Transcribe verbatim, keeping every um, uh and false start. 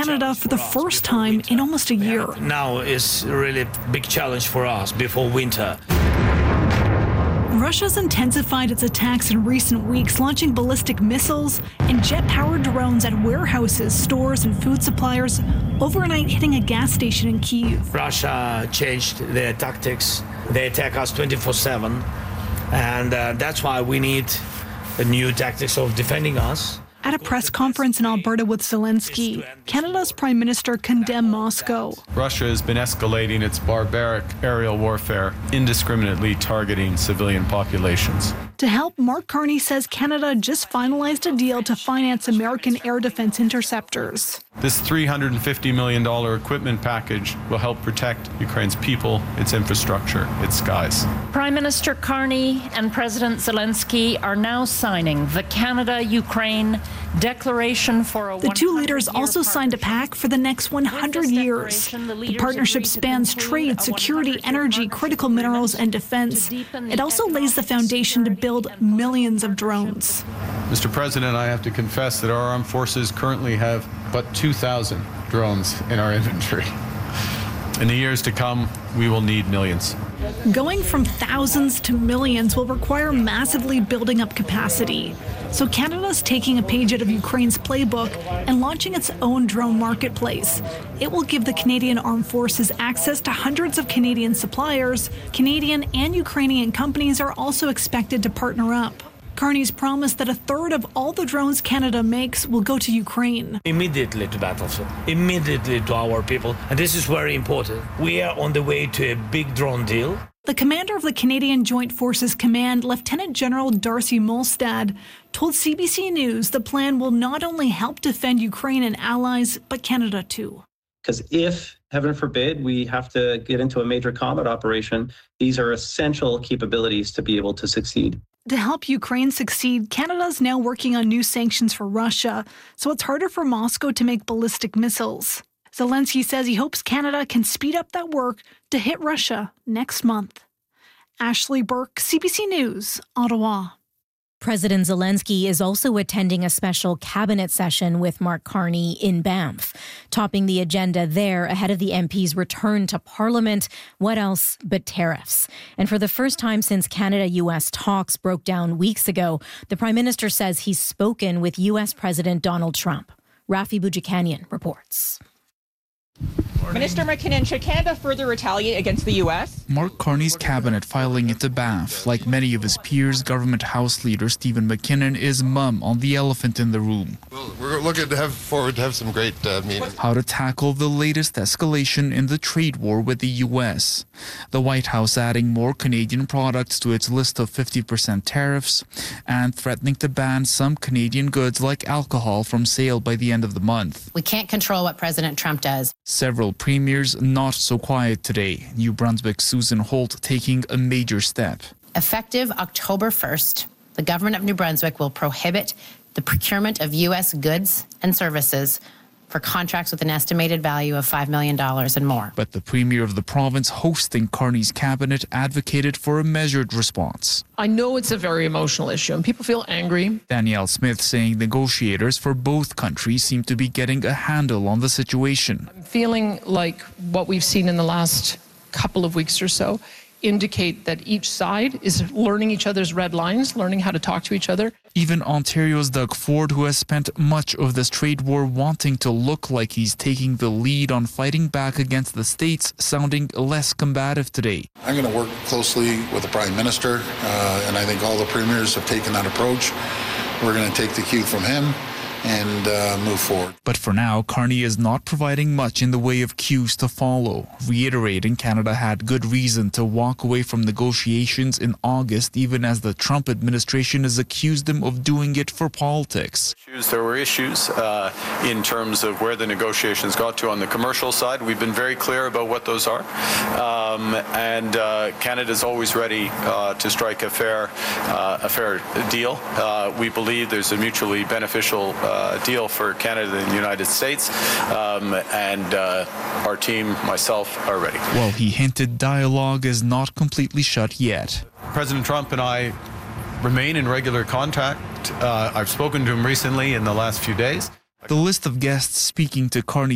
Canada for the first time in almost a year. Now is really a big challenge for us before winter. Russia's intensified its attacks in recent weeks, launching ballistic missiles and jet-powered drones at warehouses, stores, and food suppliers, overnight hitting a gas station in Kyiv. Russia changed their tactics. They attack us twenty-four seven, and uh, that's why we need a new tactics of defending us. At a press conference in Alberta with Zelensky, Canada's Prime Minister condemned Moscow. Russia has been escalating its barbaric aerial warfare, indiscriminately targeting civilian populations. To help, Mark Carney says Canada just finalized a deal to finance American air defense interceptors. This three hundred fifty million dollars equipment package will help protect Ukraine's people, its infrastructure, its skies. Prime Minister Carney and President Zelensky are now signing the Canada-Ukraine Declaration for a The two leaders also signed a pact for the next one hundred years. The partnership spans trade, security, energy, critical minerals, and defense. It also lays the foundation to build millions of drones. Mister President, I have to confess that our armed forces currently have but two thousand drones in our inventory. In the years to come, we will need millions. Going from thousands to millions will require massively building up capacity. So Canada's taking a page out of Ukraine's playbook and launching its own drone marketplace. It will give the Canadian Armed Forces access to hundreds of Canadian suppliers. Canadian and Ukrainian companies are also expected to partner up. Carney's promised that a third of all the drones Canada makes will go to Ukraine. Immediately to battlefield, immediately to our people. And this is very important. We are on the way to a big drone deal. The commander of the Canadian Joint Forces Command, Lieutenant General Darcy Molstad, told C B C News the plan will not only help defend Ukraine and allies, but Canada too. Because if, heaven forbid, we have to get into a major combat operation, these are essential capabilities to be able to succeed. To help Ukraine succeed, Canada's now working on new sanctions for Russia, so it's harder for Moscow to make ballistic missiles. Zelensky says he hopes Canada can speed up that work to hit Russia next month. Ashley Burke, C B C News, Ottawa. President Zelensky is also attending a special cabinet session with Mark Carney in Banff. Topping the agenda there ahead of the M P's return to Parliament, what else but tariffs? And for the first time since Canada-U S talks broke down weeks ago, the Prime Minister says he's spoken with U S President Donald Trump. Rafi Boudjikanian reports. Minister McKinnon, should Canada further retaliate against the U S? Mark Carney's cabinet filing into Banff. Like many of his peers, Government House Leader Stephen McKinnon is mum on the elephant in the room. Well, we're looking to have forward to have some great uh, meetings. How to tackle the latest escalation in the trade war with the U S. The White House adding more Canadian products to its list of fifty percent tariffs and threatening to ban some Canadian goods like alcohol from sale by the end of the month. We can't control what President Trump does. Several premiers not so quiet today. New Brunswick's Susan Holt taking a major step. Effective October first, the government of New Brunswick will prohibit the procurement of U S goods and services for contracts with an estimated value of five million dollars and more. But the Premier of the province hosting Carney's cabinet advocated for a measured response. I know it's a very emotional issue and people feel angry. Danielle Smith saying negotiators for both countries seem to be getting a handle on the situation. I'm feeling like what we've seen in the last couple of weeks or so indicate that each side is learning each other's red lines, learning how to talk to each other. Even Ontario's Doug Ford, who has spent much of this trade war wanting to look like he's taking the lead on fighting back against the states, sounding less combative today. I'm going to work closely with the Prime Minister, uh, and I think all the premiers have taken that approach. We're going to take the cue from him and uh, move forward. But for now, Carney is not providing much in the way of cues to follow, reiterating Canada had good reason to walk away from negotiations in August, even as the Trump administration has accused him of doing it for politics. There were issues uh, in terms of where the negotiations got to on the commercial side. We've been very clear about what those are. Um, and uh, Canada's always ready uh, to strike a fair, uh, a fair deal. Uh, we believe there's a mutually beneficial uh, deal for Canada and the United States, um, and uh, our team, myself, are ready. Well, he hinted dialogue is not completely shut yet. President Trump and I remain in regular contact. Uh, I've spoken to him recently in the last few days. The list of guests speaking to Carney